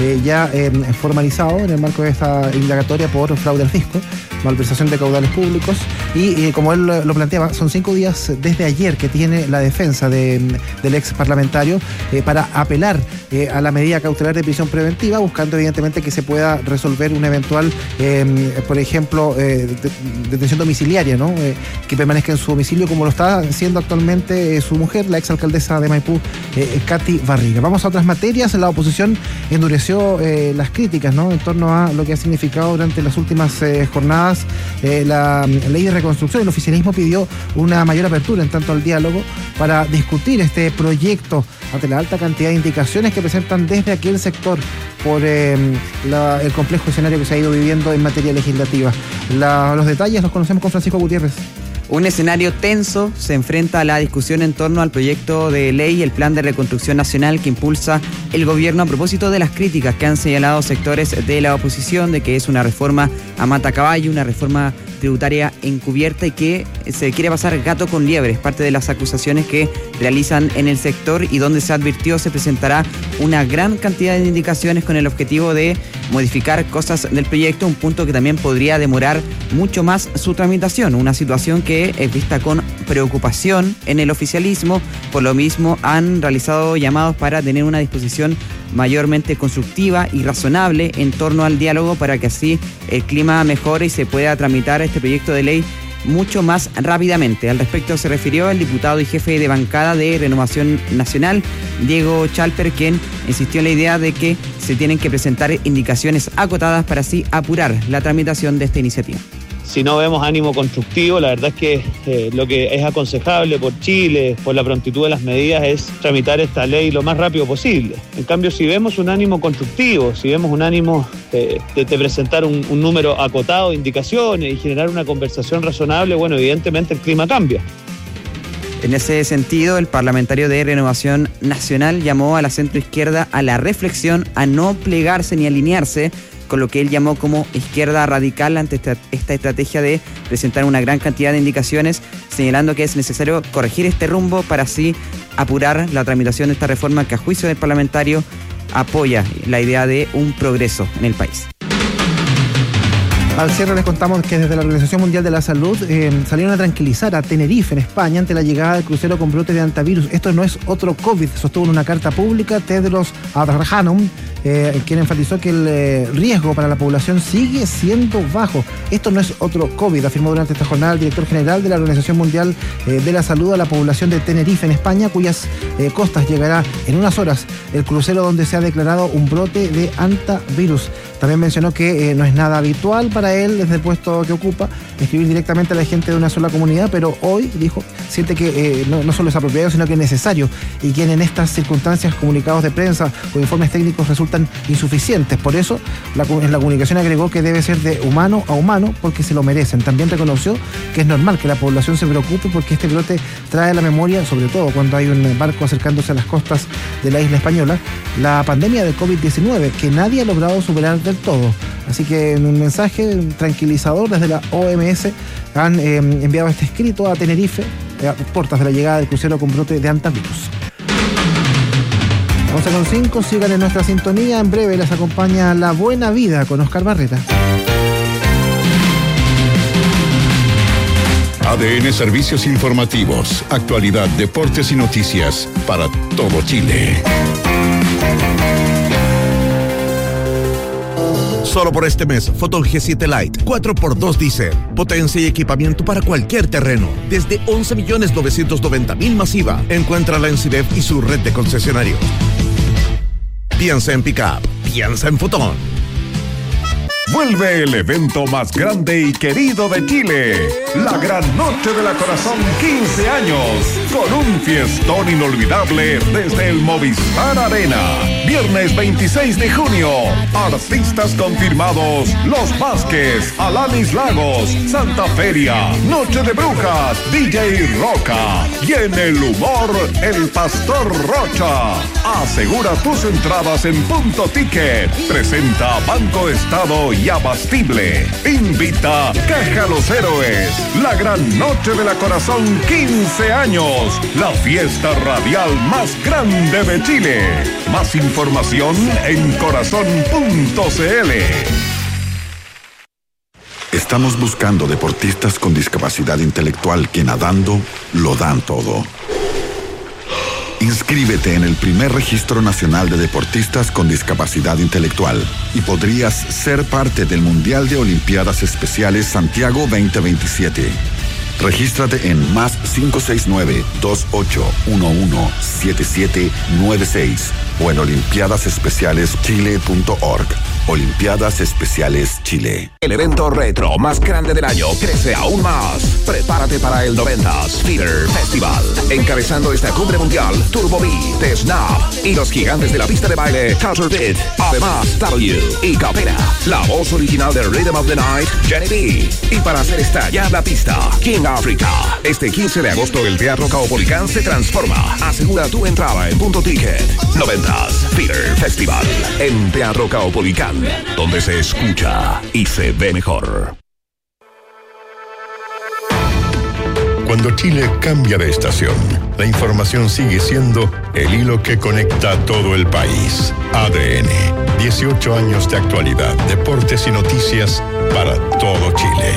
ya formalizado en el marco de esta indagatoria por fraude al fisco, malversación de caudales públicos, y como él lo planteaba, son 5 días desde ayer que tiene la defensa del ex parlamentario para apelar a la medida cautelar de prisión preventiva, buscando evidentemente que se pueda resolver una eventual, por ejemplo, detención domiciliaria, ¿no? Que permanezca en su domicilio, como lo está haciendo actualmente su mujer, la exalcaldesa de Maipú, Katy Barriga. Vamos a otras materias. La oposición endureció las críticas, ¿no?, en torno a lo que ha significado durante las últimas jornadas la ley de reconstrucción. El oficialismo pidió una mayor apertura en tanto al diálogo para discutir este proyecto ante la alta cantidad de indicaciones que presentan desde aquel sector por el complejo escenario que se ha ido viviendo en materia legislativa. Los detalles los conocemos con Francisco Gutiérrez. Un escenario tenso se enfrenta a la discusión en torno al proyecto de ley, el Plan de Reconstrucción Nacional que impulsa el gobierno a propósito de las críticas que han señalado sectores de la oposición de que es una reforma a matacaballo, una reforma tributaria encubierta y que se quiere pasar gato con liebre. Es parte de las acusaciones que realizan en el sector y donde se advirtió se presentará una gran cantidad de indicaciones con el objetivo de modificar cosas del proyecto, un punto que también podría demorar mucho más su tramitación, una situación que es vista con preocupación en el oficialismo. Por lo mismo han realizado llamados para tener una disposición mayormente constructiva y razonable en torno al diálogo para que así el clima mejore y se pueda tramitar este proyecto de ley mucho más rápidamente. Al respecto se refirió el diputado y jefe de bancada de Renovación Nacional, Diego Chalper, quien insistió en la idea de que se tienen que presentar indicaciones acotadas para así apurar la tramitación de esta iniciativa. Si no vemos ánimo constructivo, la verdad es que lo que es aconsejable por Chile, por la prontitud de las medidas, es tramitar esta ley lo más rápido posible. En cambio, si vemos un ánimo constructivo, si vemos un ánimo de presentar un número acotado de indicaciones y generar una conversación razonable, bueno, evidentemente el clima cambia. En ese sentido, el parlamentario de Renovación Nacional llamó a la centroizquierda a la reflexión, a no plegarse ni alinearse con lo que él llamó como izquierda radical ante esta estrategia de presentar una gran cantidad de indicaciones, señalando que es necesario corregir este rumbo para así apurar la tramitación de esta reforma que a juicio del parlamentario apoya la idea de un progreso en el país. Al cierre les contamos que desde la Organización Mundial de la Salud salieron a tranquilizar a Tenerife, en España, ante la llegada del crucero con brote de antivirus. Esto no es otro COVID, sostuvo en una carta pública Tedros Adhanom, quien enfatizó que el riesgo para la población sigue siendo bajo. Esto no es otro COVID, afirmó durante esta jornada el director general de la Organización Mundial de la Salud a la población de Tenerife, en España, cuyas costas llegará en unas horas el crucero donde se ha declarado un brote de antivirus. También mencionó que no es nada habitual para él, desde el puesto que ocupa, escribir directamente a la gente de una sola comunidad, pero hoy, dijo, siente que no solo es apropiado, sino que es necesario, y que en estas circunstancias comunicados de prensa o informes técnicos resultan insuficientes. Por eso, en la comunicación agregó que debe ser de humano a humano, porque se lo merecen. También reconoció que es normal que la población se preocupe porque este brote trae a la memoria, sobre todo cuando hay un barco acercándose a las costas de la isla española, la pandemia del COVID-19, que nadie ha logrado superar del todo. Así que en un mensaje tranquilizador desde la OMS han enviado este escrito a Tenerife, a puertas de la llegada del crucero con brote de antivirus. 11:05, sigan en nuestra sintonía. En breve les acompaña La Buena Vida con Oscar Barreta. ADN Servicios Informativos, actualidad, deportes y noticias para todo Chile. Solo por este mes, Foton G7 Lite 4x2 Diesel. Potencia y equipamiento para cualquier terreno. Desde 11.990.000 masiva. Encuéntrala en CIDEF y su red de concesionarios. Piensa en pick-up. Piensa en Foton. Vuelve el evento más grande y querido de Chile, la Gran Noche de la Corazón 15 años, con un fiestón inolvidable desde el Movistar Arena. Viernes 26 de junio, artistas confirmados: Los Vázquez, Alanis Lagos, Santa Feria, Noche de Brujas, DJ Roca y en el humor, el Pastor Rocha. Asegura tus entradas en Punto Ticket. Presenta Banco Estado y Abastible. Invita Caja Los Héroes. La Gran Noche de la Corazón 15 años. La fiesta radial más grande de Chile. Más información información en corazon.cl. Estamos buscando deportistas con discapacidad intelectual que nadando lo dan todo. Inscríbete en el primer Registro Nacional de Deportistas con Discapacidad Intelectual y podrías ser parte del Mundial de Olimpiadas Especiales Santiago 2027. Regístrate en más 569-2811-7796 o en olimpiadasespecialeschile.org. Olimpiadas Especiales Chile. El evento retro más grande del año crece aún más. Prepárate para el 90s Theater Festival. Encabezando esta cumbre mundial, Turbo B, The Snap y los gigantes de la pista de baile, Culture Beat. Además, W y Capera. La voz original de Rhythm of the Night, Jenny B. Y para hacer estallar la pista, King Africa. Este 15 de agosto el Teatro Caupolicán se transforma. Asegura tu entrada en Punto Ticket. 90s Theater Festival en Teatro Caupolicán, donde se escucha y se ve mejor. Cuando Chile cambia de estación, la información sigue siendo el hilo que conecta a todo el país. ADN, 18 años de actualidad, deportes y noticias para todo Chile.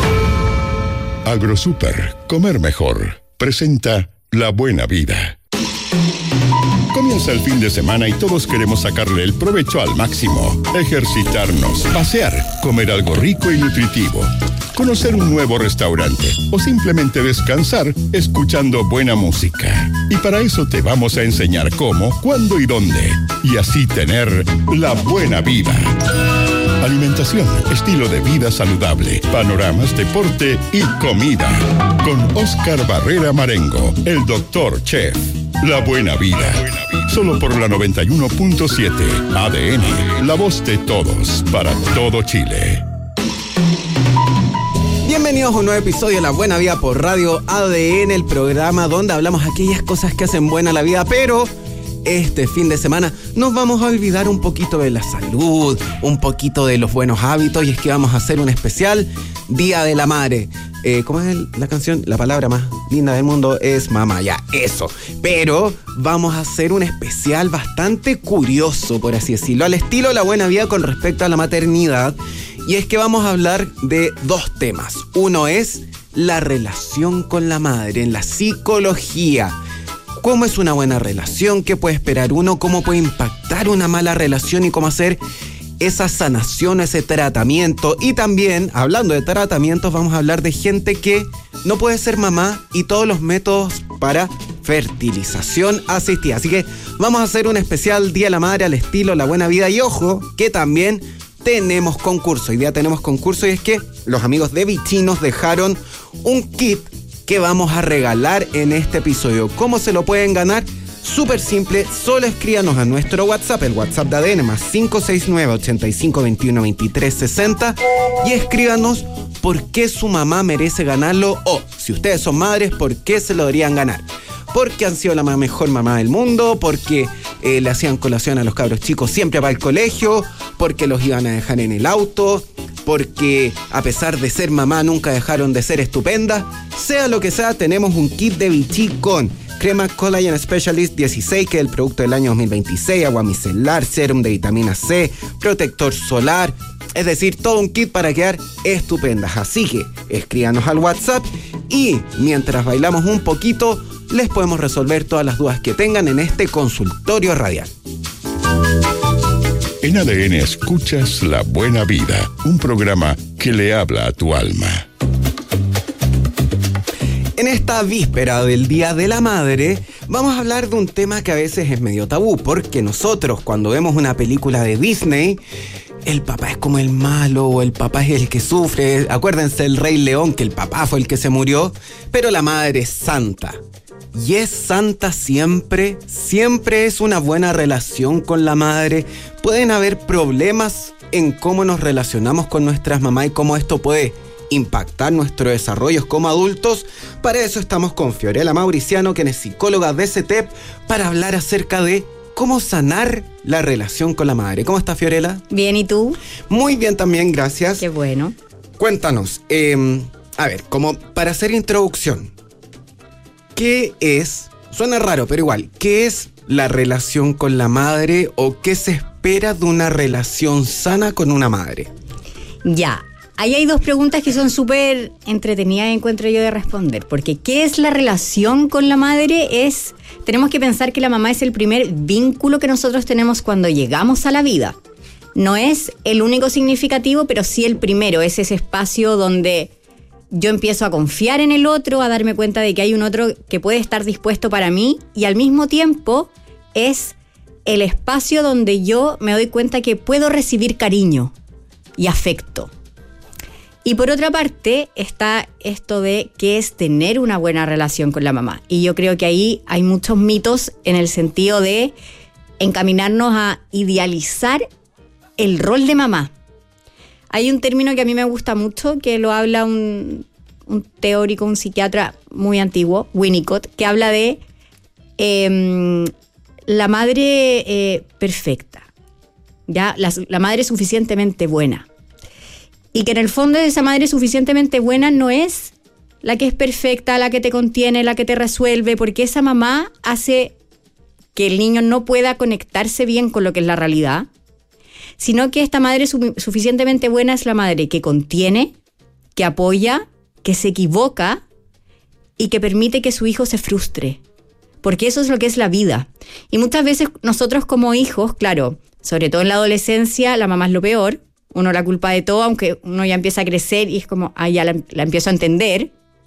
AgroSuper, comer mejor, presenta La Buena Vida. Comienza el fin de semana y todos queremos sacarle el provecho al máximo. Ejercitarnos, pasear, comer algo rico y nutritivo, conocer un nuevo restaurante o simplemente descansar escuchando buena música. Y para eso te vamos a enseñar cómo, cuándo y dónde. Y así tener la buena vida. Alimentación, estilo de vida saludable, panoramas, deporte y comida. Con Oscar Barrera Marengo, el Doctor Chef. La Buena Vida. Solo por la 91.7 ADN, la voz de todos, para todo Chile. Bienvenidos a un nuevo episodio de La Buena Vida por Radio ADN, el programa donde hablamos aquellas cosas que hacen buena la vida, pero este fin de semana nos vamos a olvidar un poquito de la salud, un poquito de los buenos hábitos, y es que vamos a hacer un especial Día de la Madre. ¿Cómo es la canción? La palabra más linda del mundo es mamá, ya, eso. Pero vamos a hacer un especial bastante curioso, por así decirlo, al estilo La Buena Vida con respecto a la maternidad. Y es que vamos a hablar de dos temas. Uno es la relación con la madre en la psicología. ¿Cómo es una buena relación? ¿Qué puede esperar uno? ¿Cómo puede impactar una mala relación? Y cómo hacer esa sanación, ese tratamiento. Y también, hablando de tratamientos, vamos a hablar de gente que no puede ser mamá y todos los métodos para fertilización asistida. Así que vamos a hacer un especial Día de la Madre al estilo La Buena Vida. Y ojo, que también tenemos concurso. Hoy día tenemos concurso, y es que los amigos de Vichy nos dejaron un kit que vamos a regalar en este episodio. ¿Cómo se lo pueden ganar? Súper simple, solo escríbanos a nuestro WhatsApp, el WhatsApp de ADN, más 569-8521-2360, y escríbanos por qué su mamá merece ganarlo, o si ustedes son madres, por qué se lo deberían ganar. Porque han sido la mejor mamá del mundo, porque le hacían colación a los cabros chicos siempre para el colegio, porque los iban a dejar en el auto, porque a pesar de ser mamá nunca dejaron de ser estupendas. Sea lo que sea, tenemos un kit de Vichy con crema Collagen Specialist 16, que es el producto del año 2026, agua micelar, serum de vitamina C, protector solar, es decir, todo un kit para quedar estupendas. Así que escríbanos al WhatsApp y mientras bailamos un poquito, les podemos resolver todas las dudas que tengan en este consultorio radial. En ADN escuchas La Buena Vida, un programa que le habla a tu alma. En esta víspera del Día de la Madre, vamos a hablar de un tema que a veces es medio tabú, porque nosotros cuando vemos una película de Disney, el papá es como el malo o el papá es el que sufre. Acuérdense del Rey León, que el papá fue el que se murió, pero la madre es santa. Y es santa siempre, siempre es una buena relación con la madre. Pueden haber problemas en cómo nos relacionamos con nuestras mamás y cómo esto puede impactar nuestro desarrollo como adultos. Para eso estamos con Fiorella Mauriciano, quien es psicóloga de CETEP, para hablar acerca de cómo sanar la relación con la madre. ¿Cómo estás, Fiorella? Bien, ¿y tú? Muy bien también, gracias. Qué bueno. Cuéntanos, a ver, como para hacer introducción, ¿qué es, suena raro, pero igual, qué es la relación con la madre o qué se espera de una relación sana con una madre? Ya, ahí hay dos preguntas que son súper entretenidas, encuentro yo, de responder. Porque ¿qué es la relación con la madre? Tenemos que pensar que la mamá es el primer vínculo que nosotros tenemos cuando llegamos a la vida. No es el único significativo, pero sí el primero. Es ese espacio donde yo empiezo a confiar en el otro, a darme cuenta de que hay un otro que puede estar dispuesto para mí, y al mismo tiempo es el espacio donde yo me doy cuenta que puedo recibir cariño y afecto. Y por otra parte está esto de qué es tener una buena relación con la mamá. Y yo creo que ahí hay muchos mitos en el sentido de encaminarnos a idealizar el rol de mamá. Hay un término que a mí me gusta mucho, que lo habla un teórico, un psiquiatra muy antiguo, Winnicott, que habla de la madre perfecta, ¿ya? La madre suficientemente buena. Y que en el fondo esa madre suficientemente buena no es la que es perfecta, la que te contiene, la que te resuelve, porque esa mamá hace que el niño no pueda conectarse bien con lo que es la realidad, sino que esta madre suficientemente buena es la madre que contiene, que apoya, que se equivoca y que permite que su hijo se frustre. Porque eso es lo que es la vida. Y muchas veces nosotros como hijos, claro, sobre todo en la adolescencia, la mamá es lo peor, uno la culpa de todo, aunque uno ya empieza a crecer y es como, ya la empiezo a entender,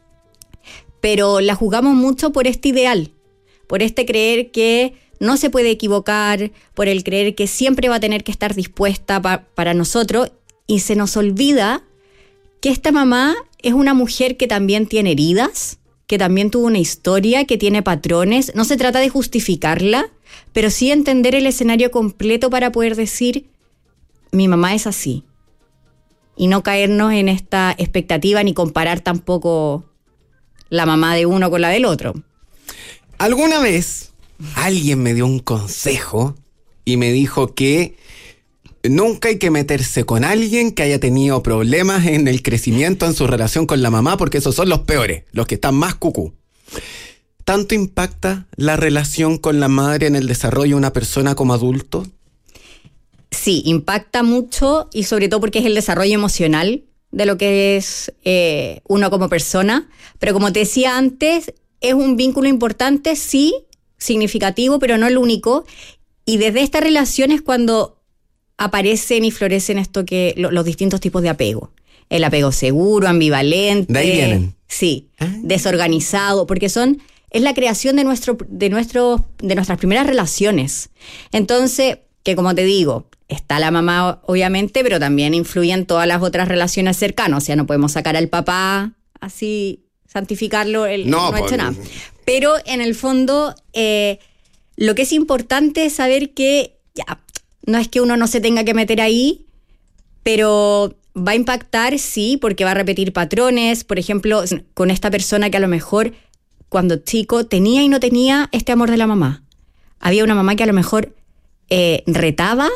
pero la jugamos mucho por este ideal, por este creer que no se puede equivocar, por el creer que siempre va a tener que estar dispuesta para nosotros, y se nos olvida que esta mamá es una mujer que también tiene heridas, que también tuvo una historia, que tiene patrones. No se trata de justificarla, pero sí entender el escenario completo para poder decir, mi mamá es así. Y no caernos en esta expectativa ni comparar tampoco la mamá de uno con la del otro. ¿Alguna vez alguien me dio un consejo y me dijo que nunca hay que meterse con alguien que haya tenido problemas en el crecimiento en su relación con la mamá, porque esos son los peores, los que están más cucú? ¿Tanto impacta la relación con la madre en el desarrollo de una persona como adulto? Sí, impacta mucho, y sobre todo porque es el desarrollo emocional de lo que es uno como persona. Pero como te decía antes, es un vínculo importante, sí, significativo, pero no el único. Y desde esta relación es cuando aparecen y florecen los distintos tipos de apego. El apego seguro, ambivalente. ¿De ahí vienen? Sí, desorganizado, porque es la creación de nuestras primeras relaciones. Entonces, que como te digo, está la mamá obviamente, pero también influyen todas las otras relaciones cercanas. O sea, no podemos sacar al papá así, santificarlo, no ha hecho nada. Pero en el fondo, lo que es importante es saber que ya, no es que uno no se tenga que meter ahí, pero va a impactar, sí, porque va a repetir patrones. Por ejemplo, con esta persona que a lo mejor cuando chico tenía y no tenía este amor de la mamá. Había una mamá que a lo mejor retaba,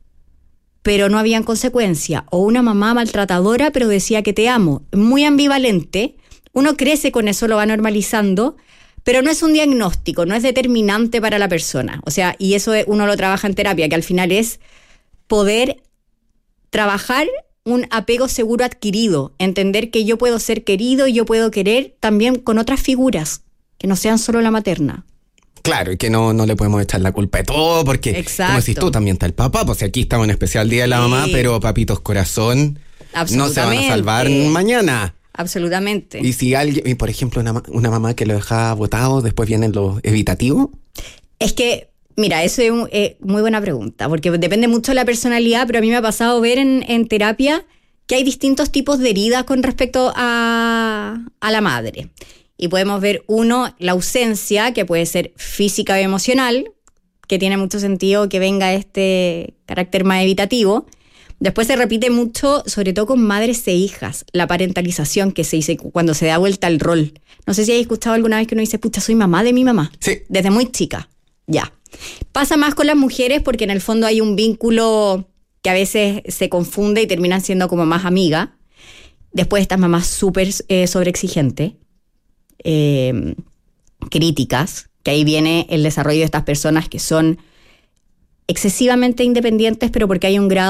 pero no habían consecuencia. O una mamá maltratadora, pero decía que te amo. Muy ambivalente. Uno crece con eso, lo va normalizando, pero no es un diagnóstico, no es determinante para la persona. O sea, y eso uno lo trabaja en terapia, que al final es poder trabajar un apego seguro adquirido, entender que yo puedo ser querido y yo puedo querer también con otras figuras, que no sean solo la materna. Claro, y que no le podemos echar la culpa de todo, porque, exacto, como decís tú, también está el papá, pues aquí estamos en especial Día de la Mamá, pero papitos corazón no se van a salvar mañana. Absolutamente. Y si alguien, por ejemplo, una mamá que lo deja botado, después vienen los evitativos. Es que, mira, eso es muy buena pregunta, porque depende mucho de la personalidad, pero a mí me ha pasado ver en terapia que hay distintos tipos de heridas con respecto a la madre. Y podemos ver, la ausencia, que puede ser física o emocional, que tiene mucho sentido que venga este carácter más evitativo. Después se repite mucho, sobre todo con madres e hijas, la parentalización que se dice cuando se da vuelta el rol. No sé si habéis escuchado alguna vez que uno dice, pucha, soy mamá de mi mamá. Sí. Desde muy chica, ya. Pasa más con las mujeres porque en el fondo hay un vínculo que a veces se confunde y terminan siendo como más amigas. Después estas mamás súper sobreexigentes, críticas, que ahí viene el desarrollo de estas personas que son excesivamente independientes, pero porque hay un grado